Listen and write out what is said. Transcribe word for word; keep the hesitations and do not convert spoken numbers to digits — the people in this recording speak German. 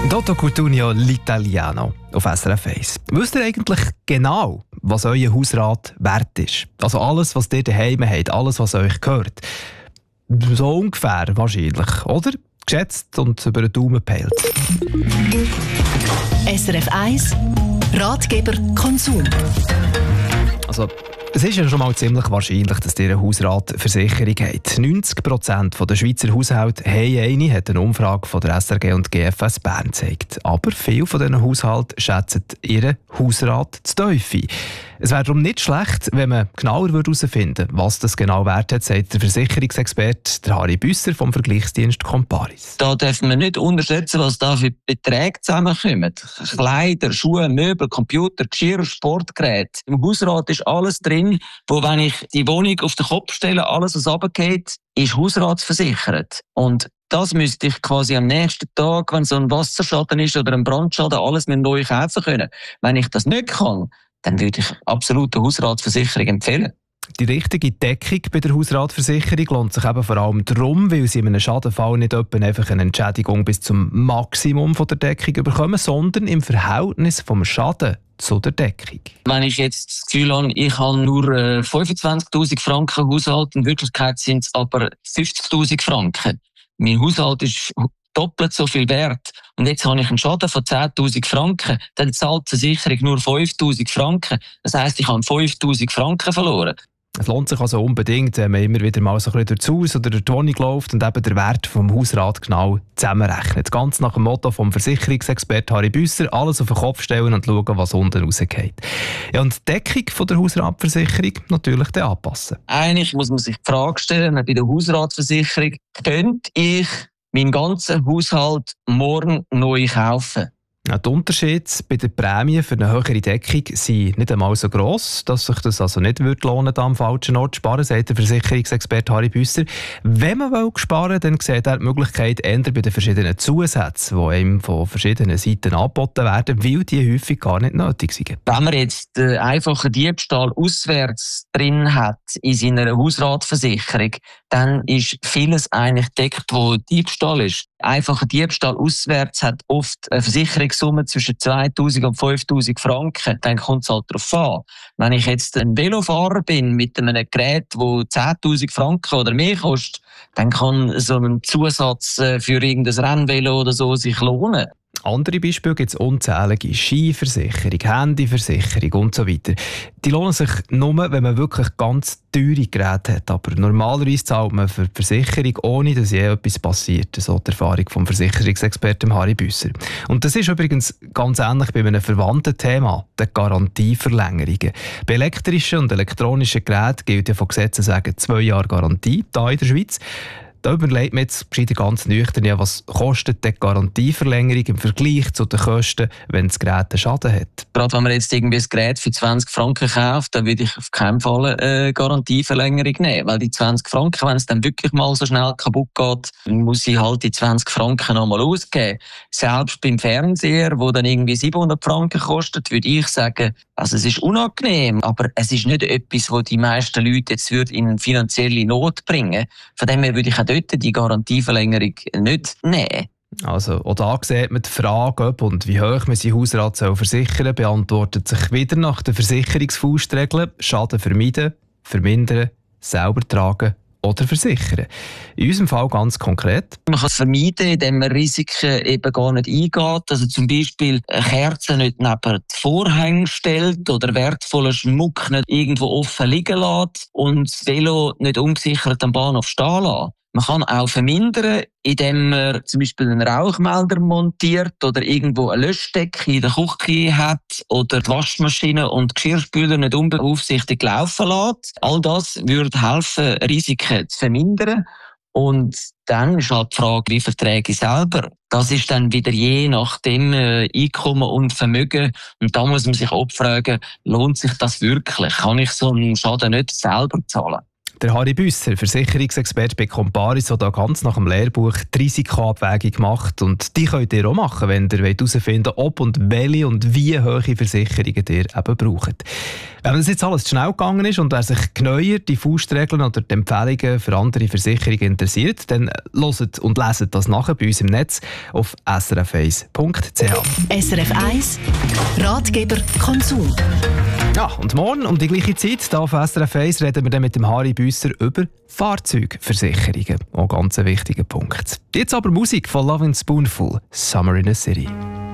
Dotto Cutugno l'Italiano auf S R F eins. Wisst ihr eigentlich genau, was euer Hausrat wert ist? Also alles, was ihr daheim habt, alles, was euch gehört. So ungefähr wahrscheinlich, oder? Geschätzt und über den Daumen peilt. S R F eins Ratgeber Konsum. Also, es ist ja schon mal ziemlich wahrscheinlich, dass ihr eine Hausratversicherung habt. neunzig Prozent der Schweizer Haushalte haben eine, hat eine Umfrage von der S R G und G F S Bern gezeigt. Aber viele von diesen Haushalten schätzen ihren Hausrat zu tief ein. Es wäre darum nicht schlecht, wenn man genauer herausfinden würde, was das genau wert hat, sagt der Versicherungsexperte Harry Büsser vom Vergleichsdienst Comparis. Da dürfen wir nicht unterschätzen, was da für Beträge zusammenkommen. Kleider, Schuhe, Möbel, Computer, Geschirr, Sportgeräte. Im Hausrat ist alles drin, wo, wenn ich die Wohnung auf den Kopf stelle, alles, was runtergeht, ist hausratsversichert. Und das müsste ich quasi am nächsten Tag, wenn so ein Wasserschaden ist oder ein Brandschaden, alles mit neu kaufen können. Wenn ich das nicht kann, dann würde ich absolut eine Hausratsversicherung empfehlen. Die richtige Deckung bei der Hausratversicherung lohnt sich eben vor allem darum, weil sie in einem Schadenfall nicht etwa einfach eine Entschädigung bis zum Maximum von der Deckung bekommen, sondern im Verhältnis vom Schaden zu der Deckung. Wenn ich jetzt das Gefühl habe, ich habe nur äh, fünfundzwanzigtausend Franken Haushalt, in Wirklichkeit sind es aber fünfzigtausend Franken. Mein Haushalt ist doppelt so viel wert. Und jetzt habe ich einen Schaden von zehntausend Franken. Dann zahlt die Versicherung nur fünftausend Franken. Das heisst, ich habe fünftausend Franken verloren. Es lohnt sich also unbedingt, wenn man immer wieder mal so ein bisschen durchs Haus oder durch die Wohnung läuft und eben den Wert vom Hausrat genau zusammenrechnet. Ganz nach dem Motto vom Versicherungsexperten Harry Büsser, alles auf den Kopf stellen und schauen, was unten rausgeht. Ja, und die Deckung von der Hausratversicherung natürlich dann anpassen. Eigentlich muss man sich die Frage stellen, bei der Hausratversicherung, könnte ich meinen ganzen Haushalt morgen neu kaufen? Ja, die Unterschiede bei der Prämie für eine höhere Deckung sind nicht einmal so gross, dass sich das also nicht würde lohnen, da am falschen Ort zu sparen, sagt der Versicherungsexperte Harry Büsser. Wenn man will sparen will, dann sieht er die Möglichkeit eher bei den verschiedenen Zusätzen, die einem von verschiedenen Seiten angeboten werden, weil die häufig gar nicht nötig sind. Wenn man jetzt äh, einfach einen Diebstahl auswärts drin hat in seiner Hausratversicherung, dann ist vieles eigentlich deckt, wo Diebstahl ist. Einfach ein Diebstahl auswärts hat oft eine Versicherungssumme zwischen zweitausend und fünftausend Franken. Dann kommt es halt darauf an. Wenn ich jetzt ein Velofahrer bin mit einem Gerät, das zehntausend Franken oder mehr kostet, dann kann so ein Zusatz für irgendein Rennvelo oder so sich lohnen. Andere Beispiele gibt es unzählige. Skiversicherung, Handyversicherung und so weiter. Die lohnen sich nur, wenn man wirklich ganz teure Geräte hat. Aber normalerweise zahlt man für die Versicherung, ohne dass je etwas passiert. So die Erfahrung vom Versicherungsexperten Harry Büsser. Und das ist übrigens ganz ähnlich bei einem verwandten Thema, den Garantieverlängerungen. Bei elektrischen und elektronischen Geräten gilt ja von Gesetzen wegen zwei Jahre Garantie, hier in der Schweiz. Da überlegt man jetzt ganz nüchtern, ja, was kostet die Garantieverlängerung im Vergleich zu den Kosten, wenn das Gerät einen Schaden hat. Gerade wenn man jetzt irgendwie ein Gerät für zwanzig Franken kauft, dann würde ich auf keinen Fall eine Garantieverlängerung nehmen. Weil die zwanzig Franken, wenn es dann wirklich mal so schnell kaputt geht, dann muss ich halt die zwanzig Franken nochmal ausgeben. Selbst beim Fernseher, der dann irgendwie siebenhundert Franken kostet, würde ich sagen, also es ist unangenehm, aber es ist nicht etwas, was die meisten Leute jetzt in finanzielle Not bringen. Von dem her würde ich auch dort die Garantieverlängerung nicht nehmen. Also, auch da sieht man die Frage, ob und wie hoch man sein Hausrat soll versichern, beantwortet sich wieder nach den Versicherungsfaustregeln: Schaden vermeiden, vermindern, selber tragen oder versichern. In unserem Fall ganz konkret. Man kann es vermeiden, indem man Risiken eben gar nicht eingeht. Also zum Beispiel eine Kerze nicht neben die Vorhänge stellt oder wertvollen Schmuck nicht irgendwo offen liegen lässt und das Velo nicht ungesichert am Bahnhof stehen lässt. Man kann auch vermindern, indem man zum Beispiel einen Rauchmelder montiert oder irgendwo eine Löschdecke in der Küche hat oder die Waschmaschine und die Geschirrspüler nicht unbeaufsichtigt laufen lässt. All das würde helfen, Risiken zu vermindern. Und dann ist halt die Frage, wie verträge ich selber? Das ist dann wieder je nach dem äh, Einkommen und Vermögen. Und da muss man sich auch fragen, lohnt sich das wirklich? Kann ich so einen Schaden nicht selber zahlen? Der Harry Büsser, Versicherungsexperte bei Comparis, der da ganz nach dem Lehrbuch die Risikoabwägung macht. Und die könnt ihr auch machen, wenn ihr herausfinden wollt, ob und welche und wie hohe Versicherungen ihr eben braucht. Wenn das jetzt alles schnell gegangen ist und wer sich genauer die Faustregeln oder die Empfehlungen für andere Versicherungen interessiert, dann hört und leset das nachher bei uns im Netz auf s r f eins punkt c h. S R F eins Ratgeber Konsum. Ja, und morgen um die gleiche Zeit hier auf S R F eins reden wir dann mit dem Harry Büsser über Fahrzeugversicherungen. Auch ganz ein wichtiger Punkt. Jetzt aber Musik von Lovin' Spoonful, Summer in a City.